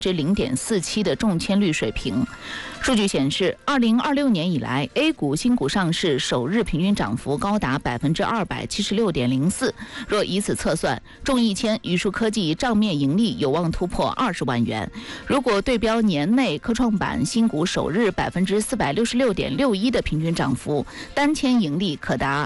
0.47%的中签率水平。数据显示，2026年以来 ，A 股新股上市首日平均涨幅高达276.04%。若以此测算，中一签宇树科技账面盈利有望突破20万元。如果对标年内科创板新股首日466.61%的平均涨幅，单签盈利可达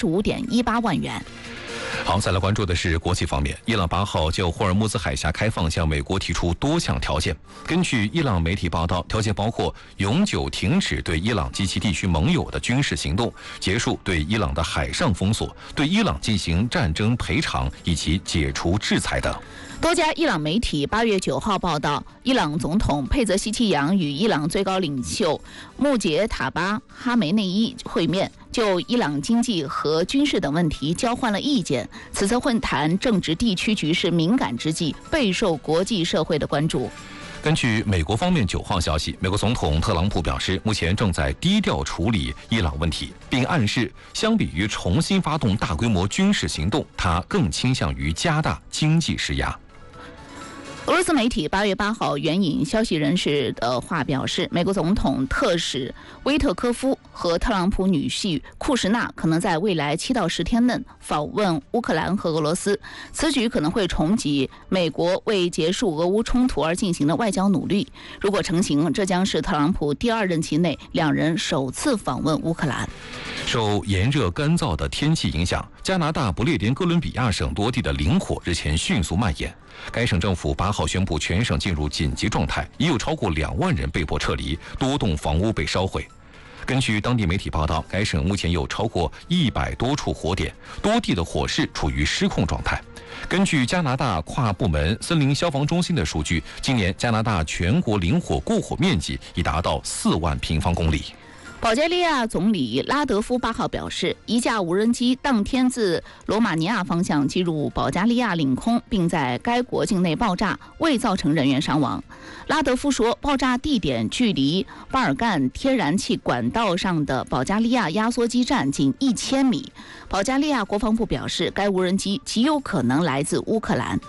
35.18万元。 好，再来关注的是国际方面。伊朗8号就霍尔木兹海峡开放向美国提出多项条件。根据伊朗媒体报道，条件包括永久停止对伊朗及其地区盟友的军事行动，结束对伊朗的海上封锁，对伊朗进行战争赔偿以及解除制裁等。 多家伊朗媒体8月9号报道，伊朗总统佩泽希奇扬与伊朗最高领袖穆杰塔巴哈梅内伊会面，就伊朗经济和军事等问题交换了意见。此次会谈正值地区局势敏感之际，备受国际社会的关注。 根据美国方面9号消息，美国总统特朗普表示，目前正在低调处理伊朗问题，并暗示相比于重新发动大规模军事行动，他更倾向于加大经济施压。 俄罗斯媒体8月8号援引消息人士的话表示，美国总统特使威特科夫和特朗普女婿库什纳可能在未来7到10天内访问乌克兰和俄罗斯。此举可能会重启美国为结束俄乌冲突而进行的外交努力。如果成行，这将是特朗普第2任期内两人首次访问乌克兰。 受炎热干燥的天气影响，加拿大不列颠哥伦比亚省多地的林火日前迅速蔓延。该省政府8号宣布全省进入紧急状态，已有超过2万人被迫撤离，多栋房屋被烧毁。根据当地媒体报道，该省目前有超过100多处火点，多地的火势处于失控状态。根据加拿大跨部门森林消防中心的数据，今年加拿大全国林火过火面积已达到4万平方公里。 保加利亚总理拉德夫8号表示，一架无人机当天自罗马尼亚方向进入保加利亚领空，并在该国境内爆炸，未造成人员伤亡。拉德夫说，爆炸地点距离巴尔干天然气管道上的保加利亚压缩机站仅1000米。保加利亚国防部表示，该无人机极有可能来自乌克兰。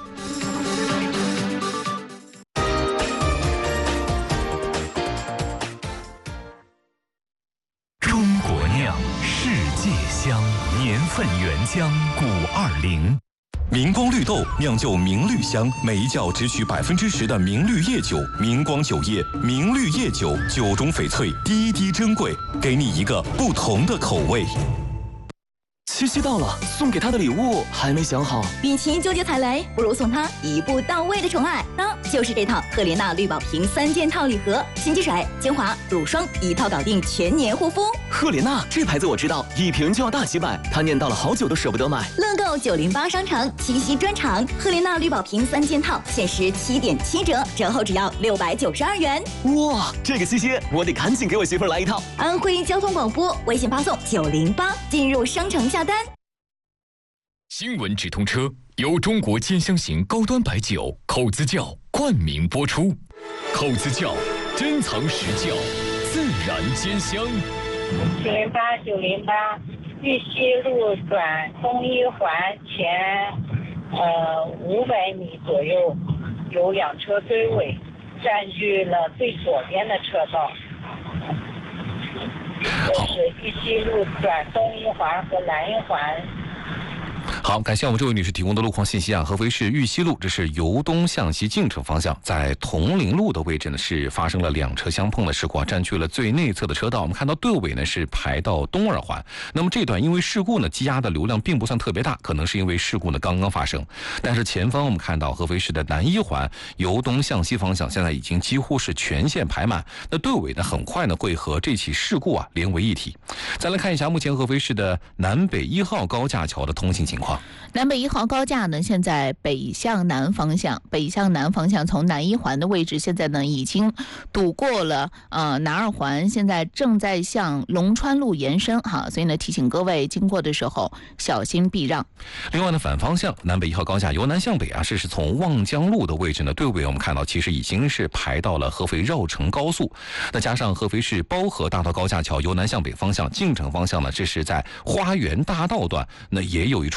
香年份原浆520，明光绿豆酿就明绿香，每一窖只取10%的明绿叶酒，明光酒业明绿叶酒，酒中翡翠，滴滴珍贵，给你一个不同的口味。 七夕到了，送给他的礼物还没想好。 与其纠结踩雷，不如送他一步到位的宠爱，那就是这套赫莲娜绿宝瓶3件套礼盒，洗肌水、精华、乳霜一套搞定全年护肤。 赫莲娜这牌子我知道，一瓶就要大几百，他念叨了好久都舍不得买。 乐购908商城七夕专场，赫莲娜绿宝瓶3件套限时7.7折，折后只要692元。 哇，这个七夕我得赶紧给我媳妇来一套。 安徽交通广播微信发送908，进入商城下单。 新闻直通车由中国兼香型高端白酒口子窖冠名播出，口子窖珍藏实窖，自然兼香。 908玉溪路转东一环前500米左右有2车追尾，占据了最左边的车道。这是玉溪路转东一环和南一环。 好，感谢我们这位女士提供的路况信息啊。合肥市玉溪路，这是由东向西进城方向，在铜陵路的位置呢是发生了2车相碰的事故，占据了最内侧的车道。我们看到队尾呢是排到东二环，那么这段因为事故呢积压的流量并不算特别大，可能是因为事故呢刚刚发生。但是前方我们看到合肥市的南一环由东向西方向现在已经几乎是全线排满，那队尾呢很快呢会和这起事故啊连为一体。再来看一下目前合肥市的南北1号高架桥的通行情况。 南北1号高架呢，现在北向南方向从南一环的位置，现在呢已经堵过了南二环，现在正在向龙川路延伸哈，所以呢提醒各位经过的时候小心避让。 另外呢，反方向南北1号高架由南向北啊，是从望江路的位置呢，队尾我们看到其实已经是排到了合肥绕城高速，那加上合肥市包河大道高架桥由南向北方向进城方向呢，这是在花园大道段，那也有一处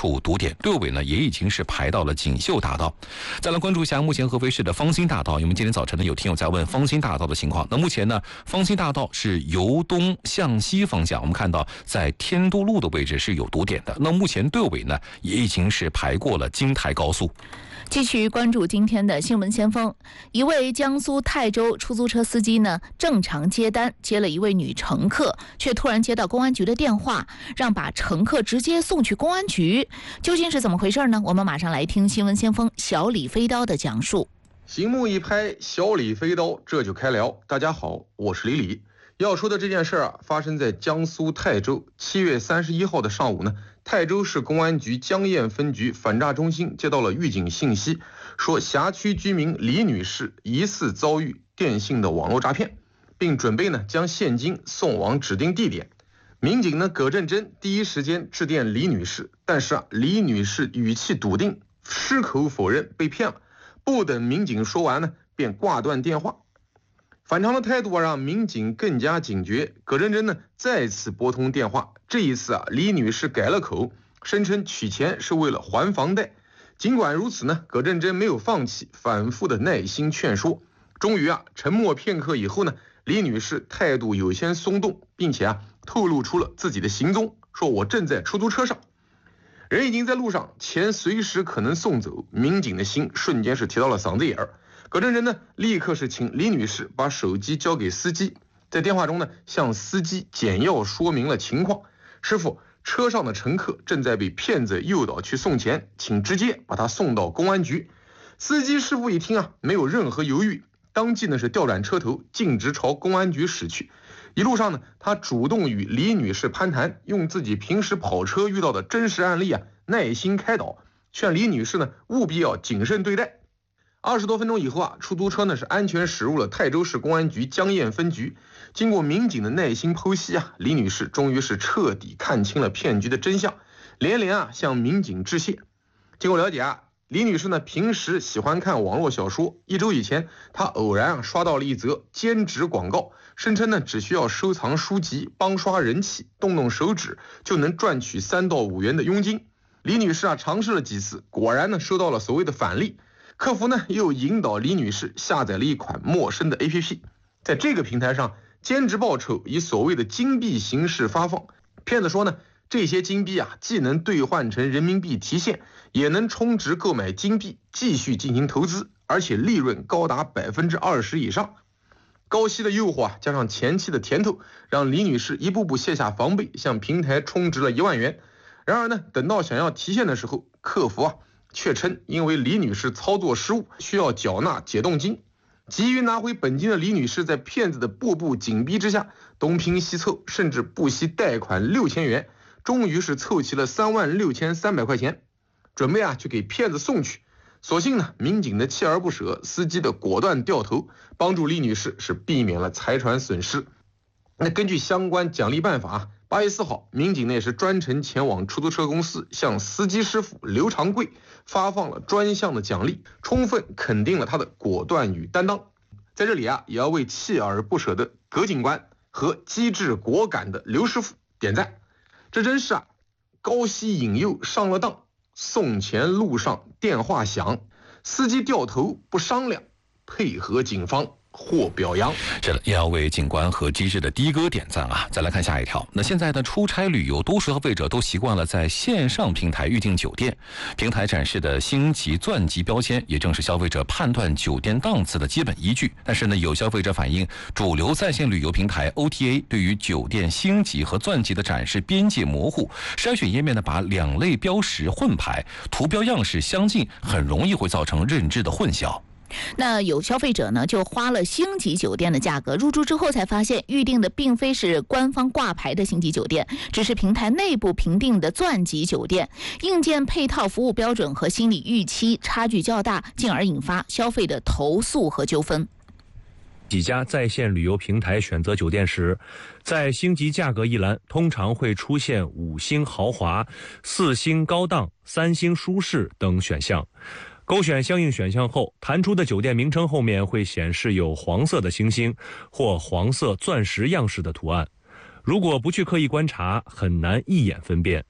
处堵点，队尾呢也已经是排到了锦绣大道。再来关注一下目前合肥市的芳心大道，因为今天早晨呢有听友在问芳心大道的情况。那目前呢，芳心大道是由东向西方向，我们看到在天都路的位置是有堵点的。那目前队尾呢也已经是排过了京台高速。 继续关注今天的新闻先锋，一位江苏泰州出租车司机呢，正常接单，接了一位女乘客，却突然接到公安局的电话，让把乘客直接送去公安局。究竟是怎么回事呢？我们马上来听新闻先锋小李飞刀的讲述。 醒目一拍，小李飞刀，这就开聊。大家好，我是李李。要说的这件事啊，发生在江苏泰州。7月31号的上午呢，泰州市公安局江堰分局反诈中心接到了预警信息，说辖区居民李女士疑似遭遇电信的网络诈骗，并准备呢将现金送往指定地点。民警呢葛振珍第一时间致电李女士，但是李女士语气笃定，矢口否认被骗了。不等民警说完呢，便挂断电话。反常的态度让民警更加警觉。葛振珍呢再次拨通电话，这一次李女士改了口，声称取钱是为了还房贷。尽管如此呢，葛振珍没有放弃，反复的耐心劝说。终于沉默片刻以后呢，李女士态度有些松动，并且透露出了自己的行踪，说我正在出租车上，人已经在路上，钱随时可能送走。民警的心瞬间是提到了嗓子眼儿。葛振珍呢立刻是请李女士把手机交给司机，在电话中呢向司机简要说明了情况。师傅，车上的乘客正在被骗子诱导去送钱，请直接把他送到公安局。司机师傅一听没有任何犹豫，当即呢是调转车头，径直朝公安局驶去。一路上呢，他主动与李女士攀谈，用自己平时跑车遇到的真实案例耐心开导，劝李女士呢务必要谨慎对待。20多分钟以后出租车呢是安全驶入了泰州市公安局江堰分局。经过民警的耐心剖析李女士终于是彻底看清了骗局的真相，连连向民警致谢。经过了解李女士呢平时喜欢看网络小说，1周以前她偶然刷到了一则兼职广告，声称呢只需要收藏书籍、帮刷人气、动动手指就能赚取3到5元的佣金。李女士尝试了几次，果然呢收到了所谓的返利。客服呢又引导李女士下载了一款陌生的 APP， 在这个平台上，兼职报酬以所谓的金币形式发放。骗子说呢，这些金币既能兑换成人民币提现，也能充值购买金币继续进行投资，而且利润高达20%以上。高息的诱惑加上前期的甜头，让李女士一步步卸下防备，向平台充值了1万元。然而呢，等到想要提现的时候，客服却称因为李女士操作失误，需要缴纳解冻金。急于拿回本金的李女士在骗子的步步紧逼之下，东拼西凑，甚至不惜贷款6000元，终于是凑齐了36300块钱，准备去给骗子送去。所幸呢，民警的锲而不舍，司机的果断掉头，帮助李女士是避免了财产损失。那根据相关奖励办法，8月4号，民警呢也是专程前往出租车公司，向司机师傅刘长贵发放了专项的奖励，充分肯定了他的果断与担当。在这里也要为锲而不舍的葛警官和机智果敢的刘师傅点赞。这真是高息引诱上了当，送钱路上电话响，司机掉头不商量，配合警方获表扬。 是的，也要为警官和机智的的哥点赞再来看下一条。那现在的出差旅游，多数消费者都习惯了在线上平台预订酒店，平台展示的星级、钻级标签，也正是消费者判断酒店档次的基本依据。但是呢，有消费者反映，主流在线旅游平台 OTA 对于酒店星级和钻级的展示边界模糊，筛选页面呢把2类标识混排，图标样式相近，很容易会造成认知的混淆。 那有消费者呢，就花了星级酒店的价格，入住之后才发现预定的并非是官方挂牌的星级酒店，只是平台内部评定的钻级酒店，硬件配套服务标准和心理预期差距较大，进而引发消费的投诉和纠纷。 几家在线旅游平台选择酒店时，在星级价格一栏通常会出现5星豪华、4星高档、3星舒适等选项。勾选相应选项后，弹出的酒店名称后面会显示有黄色的星星或黄色钻石样式的图案。如果不去刻意观察，很难一眼分辨。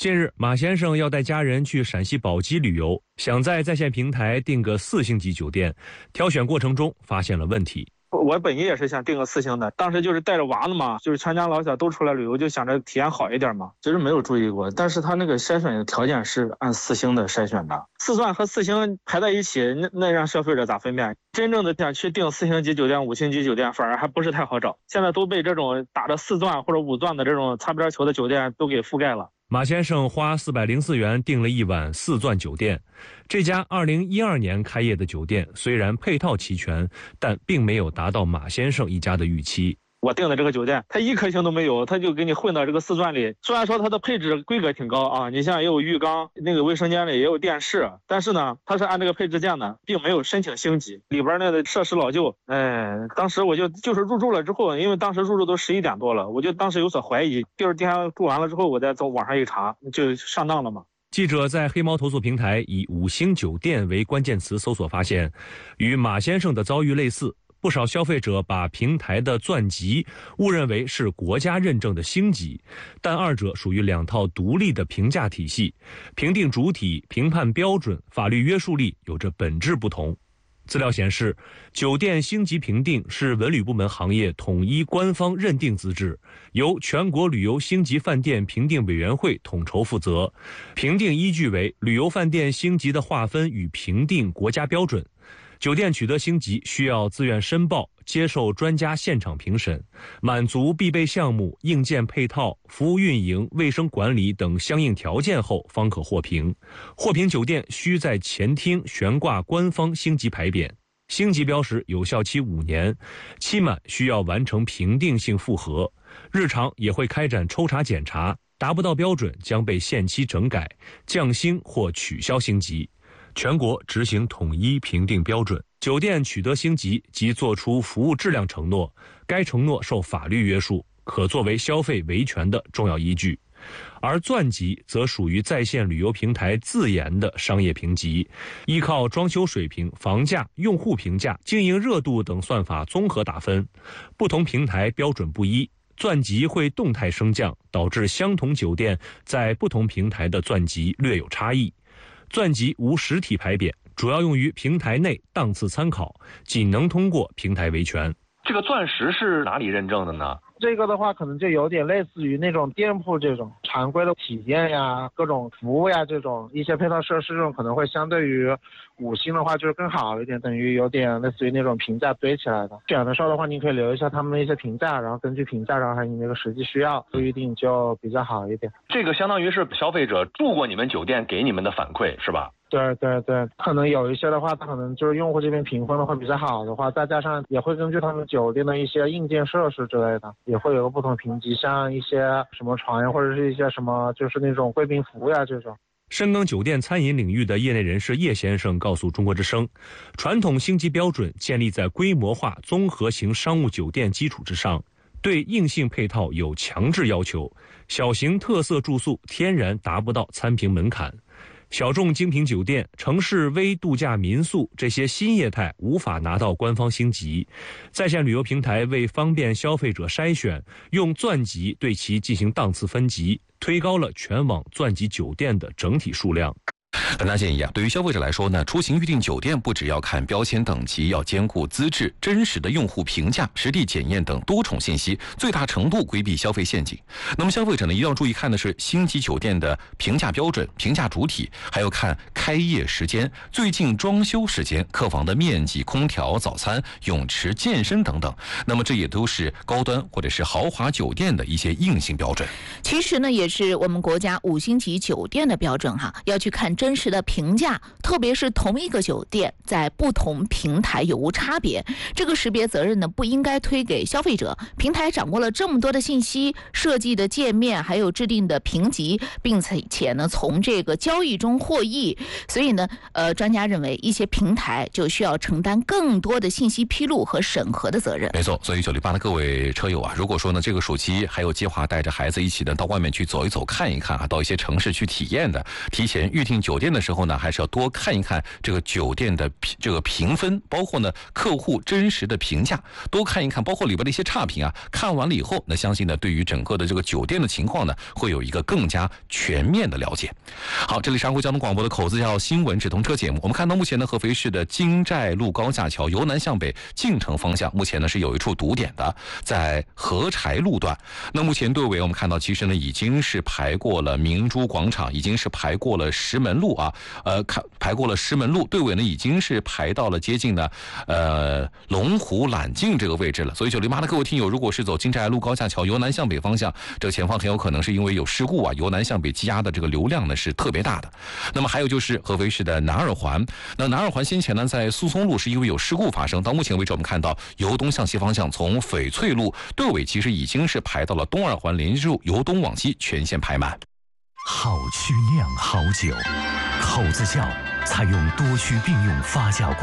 近日，马先生要带家人去陕西宝鸡旅游，想在在线平台订个4星级酒店，挑选过程中发现了问题。 我本意也是想订个4星的，当时就是带着娃子嘛，就是全家老小都出来旅游，就想着体验好一点嘛。其实没有注意过，但是他那个筛选的条件是按4星的筛选的，4钻和4星排在一起，那让消费者咋分辨？真正的想去订4星级酒店、5星级酒店，反而还不是太好找。现在都被这种打着4钻或者5钻的这种擦边球的酒店都给覆盖了。 马先生花404元订了一晚4钻酒店。这家2012年开业的酒店虽然配套齐全，但并没有达到马先生一家的预期。 我订的这个酒店，它1颗星都没有，它就给你混到这个4钻里。虽然说它的配置规格挺高啊，你像也有浴缸，那个卫生间里也有电视，但是呢，它是按这个配置建的，并没有申请星级。里边那个设施老旧，当时我就是入住了之后，因为当时入住都11点多了，我就当时有所怀疑。第二天住完了之后，我再从网上一查，就上当了嘛。 记者在黑猫投诉平台以5星酒店为关键词搜索发现，与马先生的遭遇类似。不少消费者把平台的钻级误认为是国家认证的星级，但二者属于2套独立的评价体系，评定主体、评判标准、法律约束力有着本质不同。资料显示，酒店星级评定是文旅部门行业统一官方认定资质，由全国旅游星级饭店评定委员会统筹负责，评定依据为旅游饭店星级的划分与评定国家标准。酒店取得星级需要自愿申报，接受专家现场评审，满足必备项目、硬件配套、服务运营、卫生管理等相应条件后方可获评。获评酒店需在前厅悬挂官方星级牌匾，星级标识有效期5年，期满需要完成评定性复核，日常也会开展抽查检查，达不到标准将被限期整改、降星或取消星级。全国执行统一评定标准，酒店取得星级即作出服务质量承诺，该承诺受法律约束，可作为消费维权的重要依据。而钻级则属于在线旅游平台自研的商业评级，依靠装修水平、房价、用户评价、经营热度等算法综合打分，不同平台标准不一，钻级会动态升降，导致相同酒店在不同平台的钻级略有差异。钻级无实体牌匾，主要用于平台内档次参考，仅能通过平台维权。 这个钻石是哪里认证的呢？ 这个的话可能就有点类似于那种店铺这种常规的体验呀、各种服务呀，这种一些配套设施这种可能会相对于5星的话就是更好一点，等于有点类似于那种评价堆起来的。选的时候的话，你可以留一下他们的一些评价，然后根据评价，然后还有你那个实际需要不一定就比较好一点。 这个相当于是消费者住过你们酒店给你们的反馈是吧？ 对对对，可能有一些的话，它可能就是用户这边评分的话比较好的话，再加上也会根据他们酒店的一些硬件设施之类的，也会有个不同评级，像一些什么床呀，或者是一些什么就是那种贵宾服呀这种。 深耕酒店餐饮领域的业内人士叶先生告诉中国之声，传统星级标准建立在规模化综合型商务酒店基础之上，对硬性配套有强制要求，小型特色住宿天然达不到参评门槛。小众精品酒店、城市微度假民宿这些新业态无法拿到官方星级，在线旅游平台为方便消费者筛选，用钻级对其进行档次分级，推高了全网钻级酒店的整体数量。 专家建议对于消费者来说呢，出行预订酒店不只要看标签等级，要兼顾资质、真实的用户评价、实地检验等多重信息，最大程度规避消费陷阱。那么消费者呢，一定要注意看的是星级酒店的评价标准、评价主体，还要看开业时间、最近装修时间、客房的面积、空调、早餐、泳池、健身等等。那么这也都是高端或者是豪华酒店的一些硬性标准。 其实呢，也是我们国家5星级酒店的标准要去看真实的评价，特别是同一个酒店在不同平台有无差别，这个识别责任呢不应该推给消费者。平台掌握了这么多的信息，设计的界面还有制定的评级，并且呢从这个交易中获益，所以呢专家认为一些平台就需要承担更多的信息披露和审核的责任。 没错，所以968的各位车友如果说呢这个暑期还有计划带着孩子一起呢到外面去走一走看一看到一些城市去体验的，提前预订酒酒店的时候呢，还是要多看一看这个酒店的这个评分，包括呢客户真实的评价，多看一看，包括里边的一些差评啊。看完了以后，那相信呢，对于整个的这个酒店的情况呢，会有一个更加全面的了解。好，这里是安徽交通广播的口子叫新闻直通车节目。我们看到目前呢，合肥市的金寨路高架桥由南向北进城方向，目前呢是有一处堵点的，在合柴路段。那目前队尾我们看到，其实呢已经是排过了明珠广场，已经是排过了石门路啊，排过了石门路，队尾呢已经是排到了接近呢龙湖揽境这个位置了。所以908的各位听友，如果是走金寨路高架桥由南向北方向，这个前方很有可能是因为有事故啊，由南向北积压的这个流量呢是特别大的。那么还有就是合肥市的南二环，那南二环先前呢在苏松路是因为有事故发生，到目前为止我们看到由东向西方向从翡翠路队尾其实已经是排到了东二环连接处，由东往西全线排满。 好曲酿好酒，口子窖采用多区并用发酵